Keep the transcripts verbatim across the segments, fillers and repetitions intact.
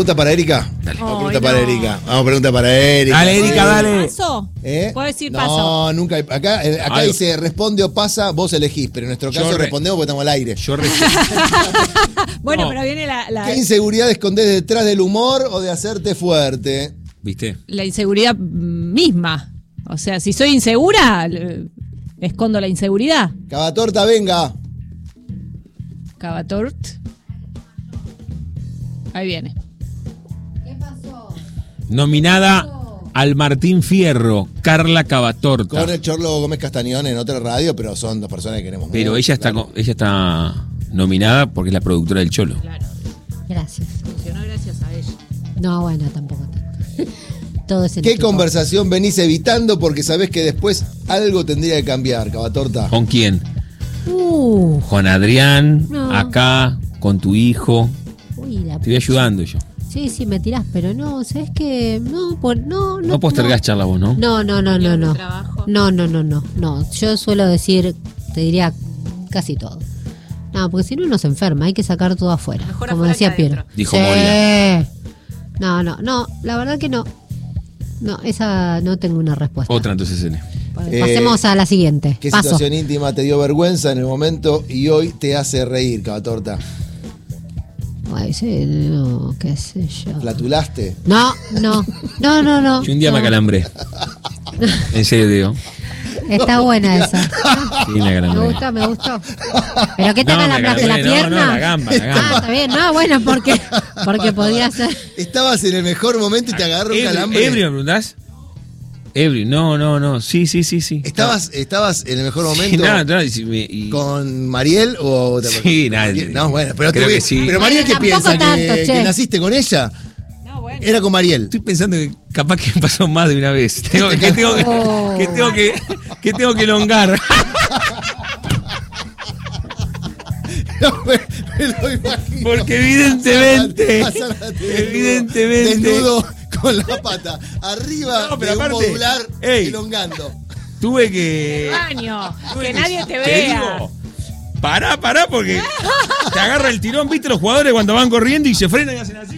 Pregunta para Erika. Dale. Vamos, Oh, pregunta no. para Erika. Vamos, pregunta para Erika. Dale, Erika, dale. ¿Paso? ¿Eh? ¿Puedo decir no, paso? No, nunca. hay- Acá, eh, acá Algo. dice responde o pasa, vos elegís. Pero en nuestro Yo caso re- respondemos porque estamos al aire. Yo re- Bueno, No. pero viene la, la, ¿Qué inseguridad escondés detrás del humor o de hacerte fuerte? ¿Viste? la inseguridad misma. O sea, si soy insegura, le- escondo la inseguridad. Cavatorta, venga. Cavatort. Ahí viene. Nominada al Martín Fierro, Carla Cavatorta. Con el Chorlo Gómez Castañón en otra radio, pero son dos personas que queremos Pero mucho, ella está, claro. con- ella está nominada porque es la productora del Cholo. Claro. Gracias. Funcionó gracias a ella. No, bueno, tampoco tanto. Todo ese ¿Qué tipo. conversación venís evitando porque sabés que después algo tendría que cambiar, Cavatorta? ¿Con quién? Uh, Con Adrián, No. acá, con tu hijo. uy, la Te voy ayudando yo. Sí, sí, me tirás, pero no, ¿sabes qué? No, por, no, no. No postergás charla vos, ¿no? No, no, no, no, no. Trabajo. No, no, no, no, no. Yo suelo decir, te diría casi todo. No, porque si no uno se enferma, hay que sacar todo afuera. Mejor como afuera decía que Piero. adentro. Dijo Sí. Moria. No, no, no, la verdad que no. No, esa no tengo una respuesta. Otra entonces, N. Pasemos Eh, a la siguiente. ¿Qué Paso. situación íntima te dio vergüenza en el momento y hoy te hace reír, Cavatorta? Ay, sí, no, qué sé yo. ¿Flatulaste? No, no, no, no, no. Yo un día no. me acalambré. En serio, digo. Está buena esa. Sí, me Me acalambré. gustó, me gustó. ¿Pero qué te No, me acalambraste? ¿La acalambré, no, pierna? no, la gamba, la gamba. Ah, está bien. No, bueno, porque, porque podía ser. Estabas en el mejor momento y te agarró un Ebrio, calambre. ebrio, ¿me preguntás? Ebrio, no, no, no. Sí, sí, sí, sí. ¿Estabas, estabas en el mejor Sí, momento nada, nada, y si me- y- con Mariel o otra Sí, persona? nada, Mariel. No, bueno, pero, creo tuve- que sí. pero Mariel, ¿qué Bueno, piensa? tampoco ¿Que, tanto, che. que naciste con ella? No, bueno. Era con Mariel. Estoy pensando que capaz que pasó más de una vez. Tengo, que, tengo que, Oh. que tengo que, que tengo que elongar. No, me, me lo imagino. Porque evidentemente, A Zárate desnudo, evidentemente. Desnudo con la pata arriba No, pero de un aparte, modular ey. elongando. Tuve que. Baño. tuve Que nadie te Te vea. digo, pará, pará, porque te agarra el tirón, viste los jugadores cuando van corriendo y se frenan y hacen así.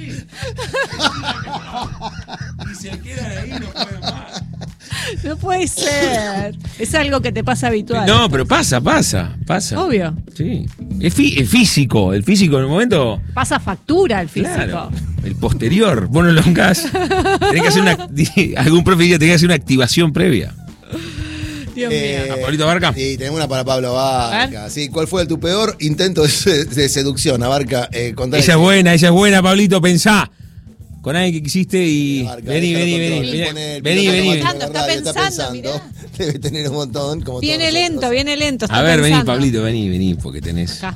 Y se quedan ahí, no pueden más. No puede ser. Es algo que te pasa habitual. No, pero pasa, pasa, pasa. Obvio. Sí. Es, fi- es físico, el físico en el momento. Pasa factura el físico. Claro. El posterior. Vos no elongás. Tenés que hacer una. Algún profe diría, tenés que hacer una activación previa. Dios Eh, mío. ¿A Pablito Abarca? Sí, tenemos una para Pablo A Abarca. Sí, ¿cuál fue tu peor intento de, se- de seducción, Abarca? Eh, contá- Ella es buena, ella es buena, Pablito, pensá. Con alguien que quisiste y. Abarca, Vení, déjalo vení, control, vení. le Vení, pone el vení. piloto vení. automático Está en la radio, pensando, mirá. Debe tener un montón. Como Viene todos lento, nosotros. viene lento. Está A ver, vení, pensando. Pablito, vení, vení, porque tenés. Acá.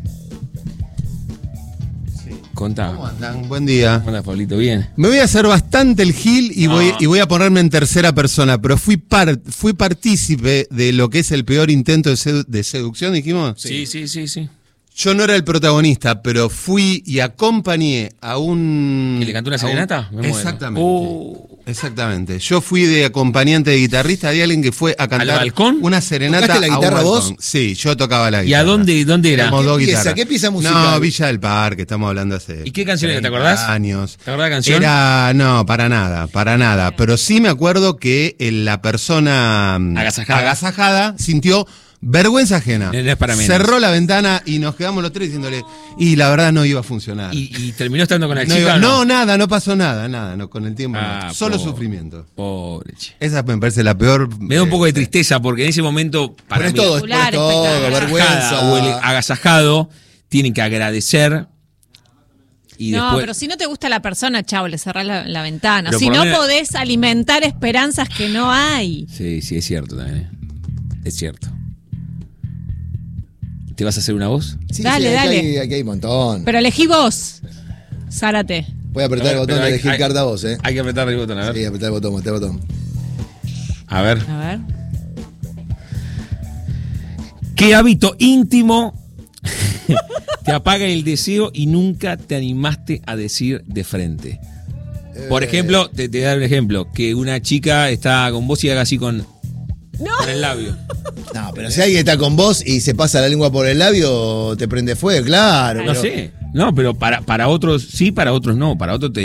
Contá. ¿Cómo andan? Buen día. ¿Cómo andás, Pablito? Bien. Me voy a hacer bastante el gil y, No. voy, y voy a ponerme en tercera persona, pero fui, par, fui partícipe de lo que es el peor intento de, sedu- de seducción, dijimos. Sí, sí, sí, sí. Yo no era el protagonista, pero fui y acompañé a un... ¿Y le cantó una a un- serenata? Me muero. Exactamente. Oh. Exactamente. Yo fui de acompañante de guitarrista de alguien que fue a cantar balcón? una serenata ¿Tocaste la a un guitarra balcón. vos? Sí, yo tocaba la ¿Y guitarra. a dónde, dónde era? Éramos dos ¿Qué pieza? guitarras. ¿Qué pieza No, musical? Villa del Parque, estamos hablando hace... ¿Y qué canción era? ¿Te treinta acordás? Años. ¿Te acordás la canción? Era, no, para nada, para nada. Pero sí me acuerdo que eh, la persona mm, Agasajada. agasajada sintió vergüenza ajena. No es para menos. Cerró la ventana y nos quedamos los tres diciéndole, y la verdad no iba a funcionar. ¿Y, y terminó estando con la no, chica? iba- o no, no, nada, no pasó nada, nada, no, con el tiempo Ah, no. Solo pobre. sufrimiento. Pobre, che. Esa me parece la peor. Me da un eh, poco de tristeza porque en ese momento, para Pones mí, todo, Espectacular, pones todo, espectacular. vergüenza. o el agasajado tienen que agradecer y No, después. pero si no te gusta la persona, chao, le cerrás la, la ventana. Pero Si por lo no menos- podés alimentar esperanzas que no hay. Sí, sí, es cierto también. ¿eh? Es cierto. ¿Te vas a hacer una voz? Sí, Dale, sí, aquí dale. Hay, aquí hay un montón. Pero elegí vos, Zárate. Voy a apretar A ver, el botón pero de hay- elegir hay- carta a vos, ¿eh? Hay que apretar el botón, a ver. Sí, apretar el botón, apretar el botón. A ver. A ver. ¿Qué hábito íntimo te apaga el deseo y nunca te animaste a decir de frente? Por ejemplo, te, te voy a dar un ejemplo, que una chica está con vos y haga así con, con el labio. No, pero si alguien está con vos y se pasa la lengua por el labio, te prende fuego, claro. No pero- sé. No, pero para, para otros sí, para otros no. Para otros te